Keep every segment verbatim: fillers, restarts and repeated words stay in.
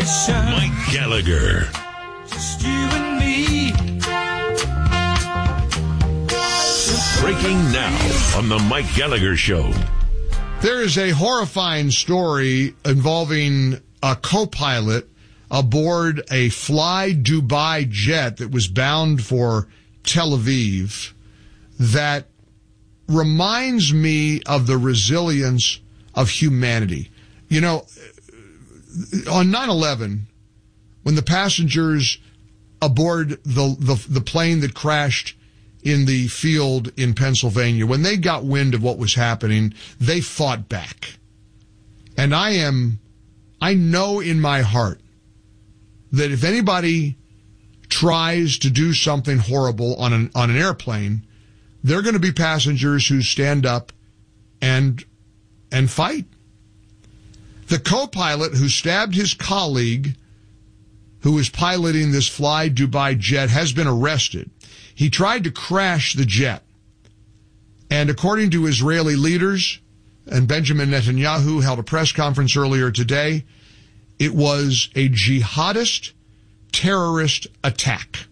situation. Mike Gallagher. Just you and me. Breaking now on the Mike Gallagher Show. There is a horrifying story involving a co-pilot aboard a Fly Dubai jet that was bound for Tel Aviv that reminds me of the resilience of humanity. You know, on nine eleven, when the passengers aboard the, the, the plane that crashed in the field in Pennsylvania, when they got wind of what was happening, they fought back. And I am, I know in my heart that if anybody tries to do something horrible on an, on an airplane, there are going to be passengers who stand up and, and fight. The co-pilot who stabbed his colleague who was piloting this Fly Dubai jet has been arrested. He tried to crash the jet. And according to Israeli leaders, and Benjamin Netanyahu held a press conference earlier today, it was a jihadist terrorist attack.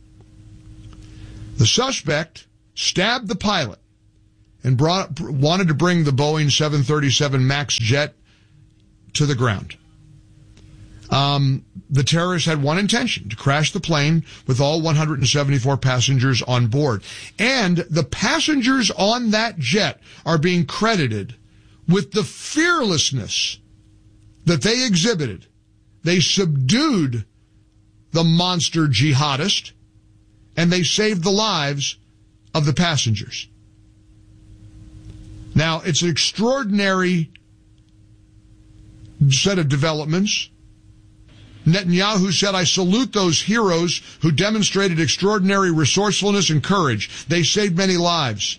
The suspect stabbed the pilot and brought, wanted to bring the Boeing seven thirty-seven MAX jet to the ground. Um, the terrorists had one intention, to crash the plane with all one hundred seventy-four passengers on board. And the passengers on that jet are being credited with the fearlessness that they exhibited. They subdued the monster jihadist, and they saved the lives of the passengers. Now, it's an extraordinary set of developments. Netanyahu said, I salute those heroes who demonstrated extraordinary resourcefulness and courage. They saved many lives.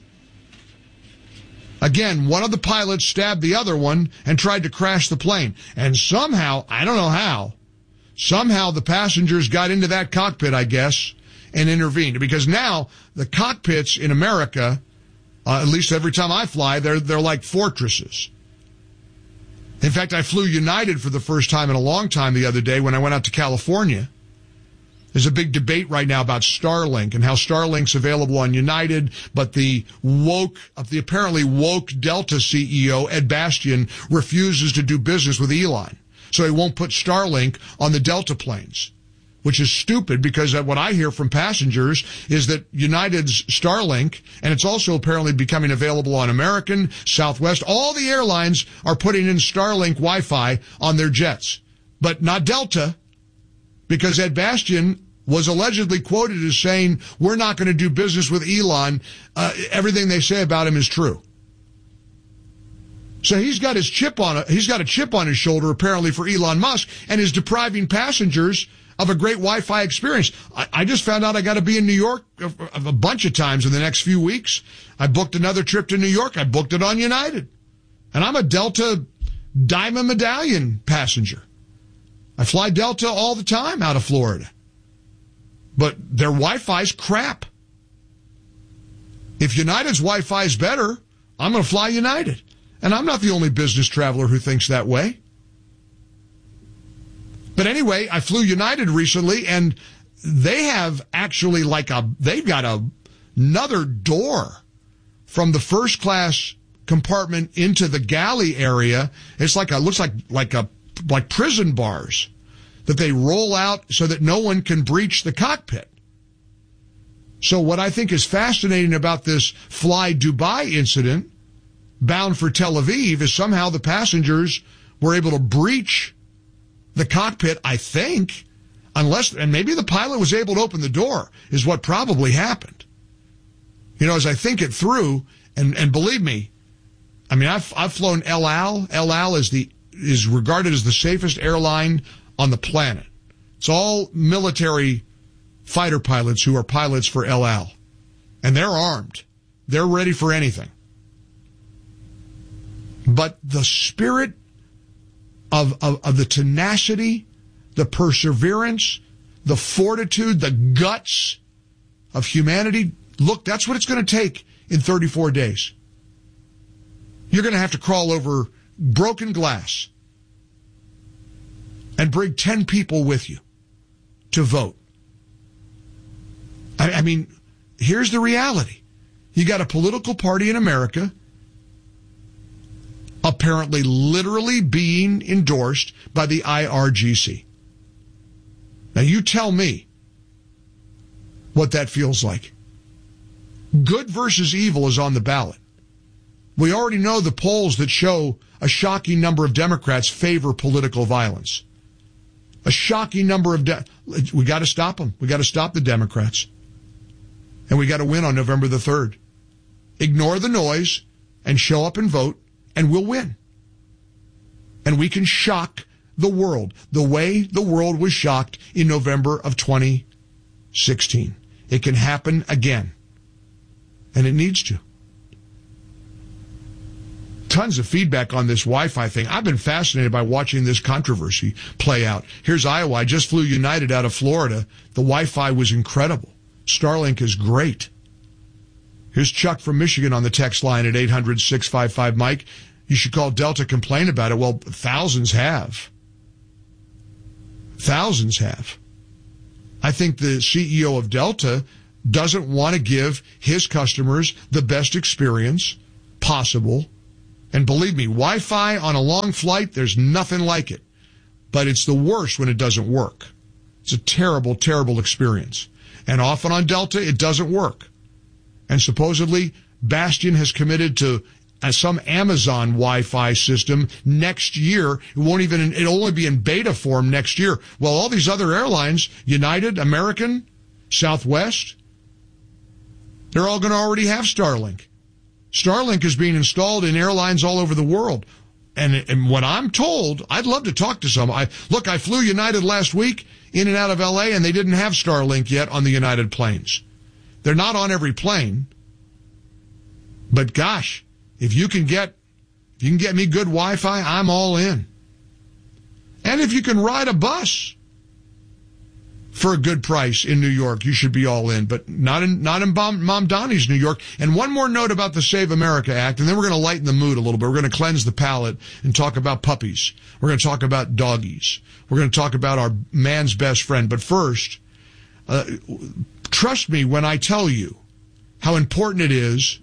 Again, one of the pilots stabbed the other one and tried to crash the plane. And somehow, I don't know how, somehow the passengers got into that cockpit, I guess, and intervened. Because now the cockpits in America, uh, at least every time I fly, they're, they're like fortresses. In fact, I flew United for the first time in a long time the other day when I went out to California. There's a big debate right now about Starlink and how Starlink's available on United, but the woke, the apparently woke Delta C E O, Ed Bastian, refuses to do business with Elon. So he won't put Starlink on the Delta planes, which is stupid because what I hear from passengers is that United's Starlink, and it's also apparently becoming available on American, Southwest, all the airlines are putting in Starlink Wi-Fi on their jets, but not Delta, because Ed Bastian was allegedly quoted as saying, we're not going to do business with Elon. Uh, everything they say about him is true. So he's got his chip on it. He's got a chip on his shoulder apparently for Elon Musk and is depriving passengers of a great Wi-Fi experience. I, I just found out I got to be in New York a, a bunch of times in the next few weeks. I booked another trip to New York. I booked it on United. And I'm a Delta Diamond Medallion passenger. I fly Delta all the time out of Florida. But their Wi-Fi's crap. If United's Wi-Fi is better, I'm going to fly United. And I'm not the only business traveler who thinks that way. But anyway, I flew United recently, and they have actually like a, they've got a, another door from the first class compartment into the galley area. It's like a, looks like, like a, like prison bars that they roll out so that no one can breach the cockpit. So what I think is fascinating about this Fly Dubai incident, bound for Tel Aviv, is somehow the passengers were able to breach the cockpit, I think, unless, and maybe the pilot was able to open the door, is what probably happened. You know, as I think it through, and, and believe me, I mean, I've, I've flown El Al. El Al is the, is regarded as the safest airline on the planet. It's all military fighter pilots who are pilots for El Al. And they're armed. They're ready for anything. But the spirit of, of, of the tenacity, the perseverance, the fortitude, the guts of humanity, look, that's what it's going to take in thirty-four days. You're going to have to crawl over broken glass. and bring ten people with you to vote. I, I mean, here's the reality. You got a political party in America apparently literally being endorsed by the I R G C. Now you tell me what that feels like. Good versus evil is on the ballot. We already know the polls that show a shocking number of Democrats favor political violence. A shocking number of... De- we got to stop them. We got to stop the Democrats. And we got to win on November the third. Ignore the noise and show up and vote, and we'll win. And we can shock the world the way the world was shocked in November of twenty sixteen. It can happen again. And it needs to. Tons of feedback on this Wi-Fi thing. I've been fascinated by watching this controversy play out. Here's Iowa. I just flew United out of Florida. The Wi-Fi was incredible. Starlink is great. Here's Chuck from Michigan on the text line at eight hundred, six five five, Mike. You should call Delta, complain about it. Well, thousands have. Thousands have. I think the C E O of Delta doesn't want to give his customers the best experience possible. And believe me, Wi-Fi on a long flight, there's nothing like it. But it's the worst when it doesn't work. It's a terrible, terrible experience. And often on Delta, it doesn't work. And supposedly, Bastion has committed to uh, some Amazon Wi-Fi system next year. It won't even, it'll only be in beta form next year. Well, all these other airlines, United, American, Southwest, they're all going to already have Starlink. Starlink is being installed in airlines all over the world. And, and what I'm told, I'd love to talk to some. I, look, I flew United last week in and out of L A, and they didn't have Starlink yet on the United planes. They're not on every plane. But gosh, if you can get, if you can get me good Wi-Fi, I'm all in. And if you can ride a bus for a good price in New York, you should be all in, but not in, not in Mom, Mom Donnie's New York. And one more note about the Save America Act, and then we're going to lighten the mood a little bit. We're going to cleanse the palate and talk about puppies. We're going to talk about doggies. We're going to talk about our man's best friend. But first, uh, trust me when I tell you how important it is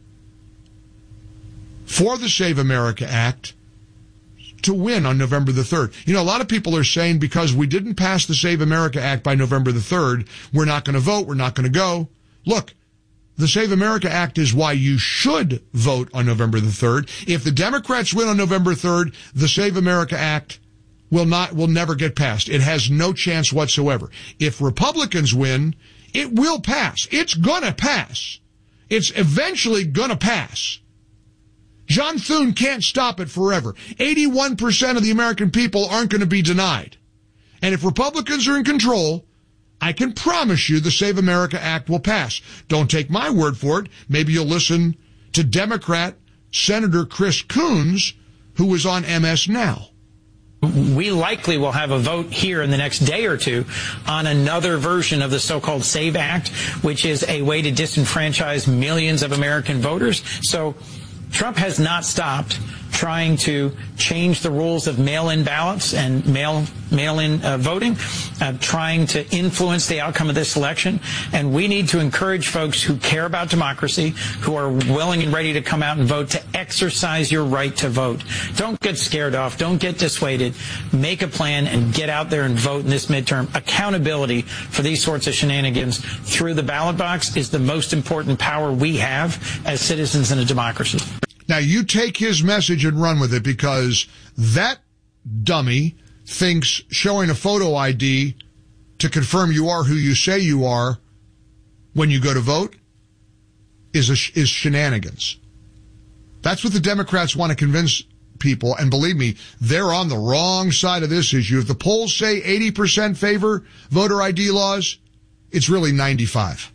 for the Save America Act to win on November the third. You know, a lot of people are saying because we didn't pass the Save America Act by November the third, we're not going to vote, we're not going to go. Look, the Save America Act is why you should vote on November the third. If the Democrats win on November third, the Save America Act will not, will never get passed. It has no chance whatsoever. If Republicans win, it will pass. It's gonna pass. It's eventually gonna pass. John Thune can't stop it forever. eighty-one percent of the American people aren't going to be denied. And if Republicans are in control, I can promise you the Save America Act will pass. Don't take my word for it. Maybe you'll listen to Democrat Senator Chris Coons, who was on M S Now. We likely will have a vote here in the next day or two on another version of the so-called SAVE Act, which is a way to disenfranchise millions of American voters. So Trump has not stopped trying to change the rules of mail-in ballots and mail, mail-in uh, voting, uh, trying to influence the outcome of this election. And we need to encourage folks who care about democracy, who are willing and ready to come out and vote, to exercise your right to vote. Don't get scared off. Don't get dissuaded. Make a plan and get out there and vote in this midterm. Accountability for these sorts of shenanigans through the ballot box is the most important power we have as citizens in a democracy. Now, you take his message and run with it, because that dummy thinks showing a photo I D to confirm you are who you say you are when you go to vote is a, is shenanigans. That's what the Democrats want to convince people, and believe me, they're on the wrong side of this issue. If the polls say eighty percent favor voter I D laws, it's really ninety-five.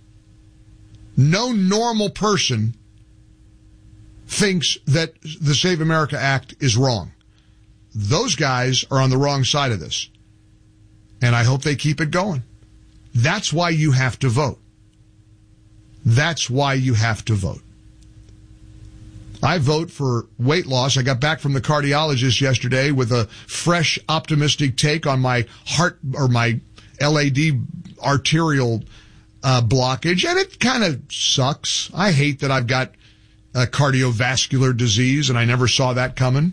No normal person thinks that the Save America Act is wrong. Those guys are on the wrong side of this. And I hope they keep it going. That's why you have to vote. That's why you have to vote. I vote for weight loss. I got back from the cardiologist yesterday with a fresh, optimistic take on my heart or my L A D arterial uh, blockage, and it kind of sucks. I hate that I've got a cardiovascular disease, and I never saw that coming.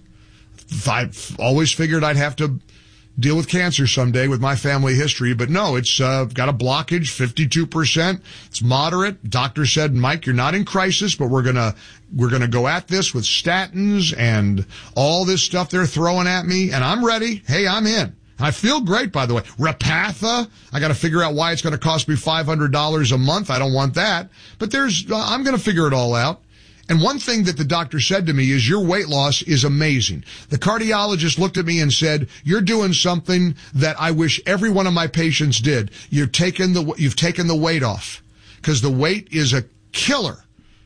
I've always figured I'd have to deal with cancer someday with my family history, but no, it's uh, got a blockage, fifty-two percent. It's moderate. Doctor said, Mike, you're not in crisis, but we're gonna we're gonna go at this with statins and all this stuff they're throwing at me, and I'm ready. Hey, I'm in. I feel great, by the way. Repatha, I got to figure out why it's going to cost me five hundred dollars a month. I don't want that, but there's uh, I'm going to figure it all out. And one thing that the doctor said to me is your weight loss is amazing. The cardiologist looked at me and said, you're doing something that I wish every one of my patients did. You've taken the, you've taken the weight off, because the weight is a killer.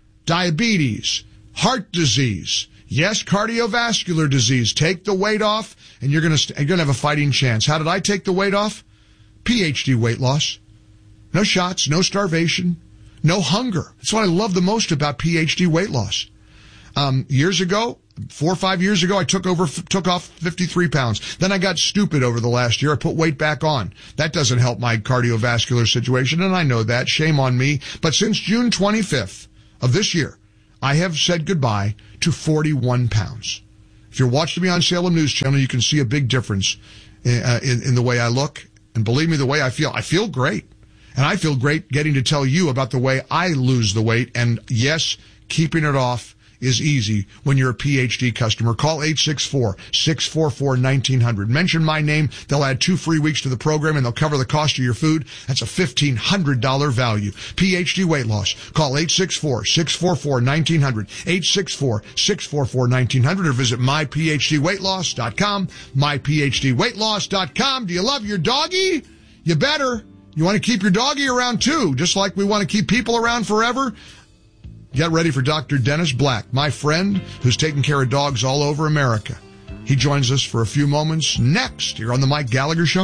Diabetes, heart disease, yes, cardiovascular disease. Take the weight off and you're going to, you're going to have a fighting chance. How did I take the weight off? P H D weight loss. No shots, no starvation. No hunger. That's what I love the most about P H D weight loss. Um, years ago, four or five years ago, I took over, took off fifty-three pounds. Then I got stupid over the last year. I put weight back on. That doesn't help my cardiovascular situation, and I know that. Shame on me. But since June twenty-fifth of this year, I have said goodbye to forty-one pounds. If you're watching me on Salem News Channel, you can see a big difference in, uh, in, in the way I look. And believe me, the way I feel, I feel great. And I feel great getting to tell you about the way I lose the weight. And yes, keeping it off is easy when you're a P H D customer. Call eight six four, six four four, one nine zero zero. Mention my name. They'll add two free weeks to the program, and they'll cover the cost of your food. That's a fifteen hundred dollars value. P H D weight loss. Call eight six four, six four four, one nine zero zero. eight six four, six four four, one nine zero zero, or visit my p h d weight loss dot com. my p h d weight loss dot com. Do you love your doggy? You better. You want to keep your doggy around too, just like we want to keep people around forever? Get ready for Doctor Dennis Black, my friend who's taking care of dogs all over America. He joins us for a few moments next here on the Mike Gallagher Show.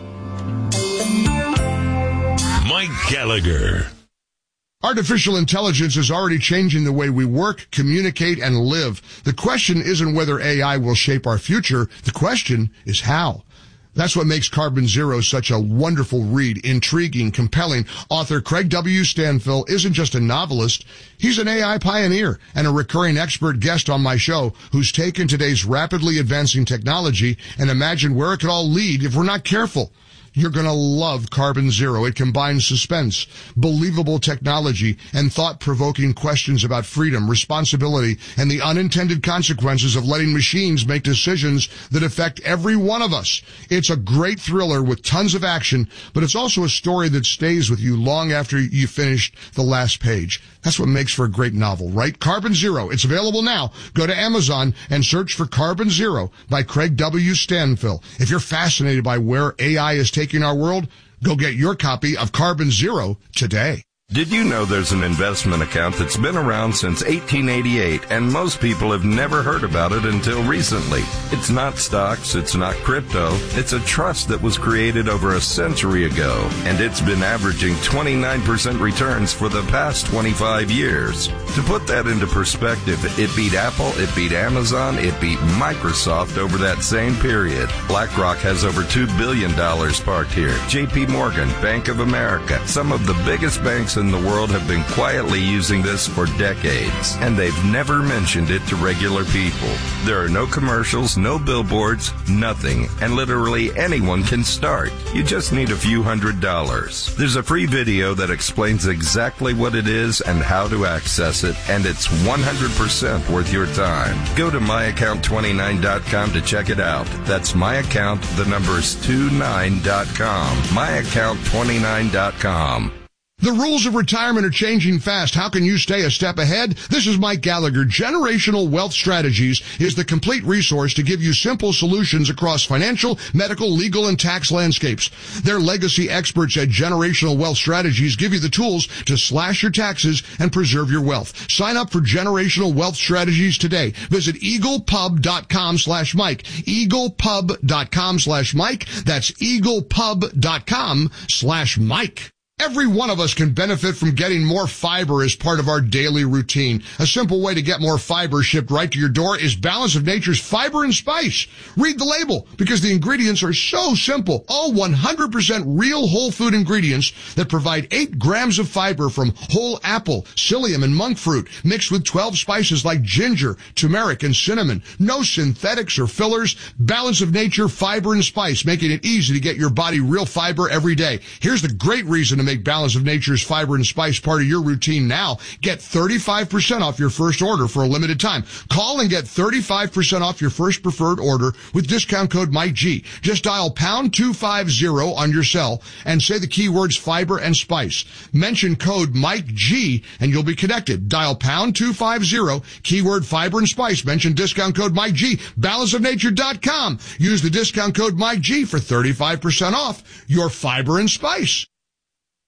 Mike Gallagher. Artificial intelligence is already changing the way we work, communicate, and live. The question isn't whether A I will shape our future. The question is how. That's what makes Carbon Zero such a wonderful read, intriguing, compelling. Author Craig W. Stanfill isn't just a novelist. He's an A I pioneer and a recurring expert guest on my show who's taken today's rapidly advancing technology and imagined where it could all lead if we're not careful. You're going to love Carbon Zero. It combines suspense, believable technology, and thought-provoking questions about freedom, responsibility, and the unintended consequences of letting machines make decisions that affect every one of us. It's a great thriller with tons of action, but it's also a story that stays with you long after you finished the last page. That's what makes for a great novel, right? Carbon Zero. It's available now. Go to Amazon and search for Carbon Zero by Craig W. Stanfill. If you're fascinated by where A I is taking our world, go get your copy of Carbon Zero today. Did you know there's an investment account that's been around since eighteen eighty-eight, and most people have never heard about it until recently? It's not stocks, it's not crypto, it's a trust that was created over a century ago, and it's been averaging twenty-nine percent returns for the past twenty-five years. To put that into perspective, it beat Apple, it beat Amazon, it beat Microsoft over that same period. BlackRock has over two billion dollars parked here. J P Morgan, Bank of America, some of the biggest banks in the world have been quietly using this for decades, and they've never mentioned it to regular people. There are no commercials, no billboards, nothing, and literally anyone can start. You just need a few hundred dollars. There's a free video that explains exactly what it is and how to access it, and it's one hundred percent worth your time. Go to my account twenty-nine dot com to check it out. That's my account, the number's twenty-nine dot com. my account twenty-nine dot com. The rules of retirement are changing fast. How can you stay a step ahead? This is Mike Gallagher. Generational Wealth Strategies is the complete resource to give you simple solutions across financial, medical, legal, and tax landscapes. Their legacy experts at Generational Wealth Strategies give you the tools to slash your taxes and preserve your wealth. Sign up for Generational Wealth Strategies today. Visit eaglepub.com slash Mike. eaglepub.com slash Mike. That's eaglepub.com slash Mike. Every one of us can benefit from getting more fiber as part of our daily routine. A simple way to get more fiber shipped right to your door is Balance of Nature's Fiber and Spice. Read the label, because the ingredients are so simple. All one hundred percent real whole food ingredients that provide eight grams of fiber from whole apple, psyllium, and monk fruit, mixed with twelve spices like ginger, turmeric, and cinnamon. No synthetics or fillers. Balance of Nature Fiber and Spice, making it easy to get your body real fiber every day. Here's the great reason to make Balance of Nature's Fiber and Spice part of your routine now. Get thirty-five percent off your first order for a limited time. Call and get thirty-five percent off your first preferred order with discount code Mike G. Just dial pound two fifty on your cell and say the keywords fiber and spice. Mention code Mike G and you'll be connected. Dial pound two fifty, keyword fiber and spice. Mention discount code Mike G. balance of nature dot com. Use the discount code Mike G for thirty-five percent off your fiber and spice.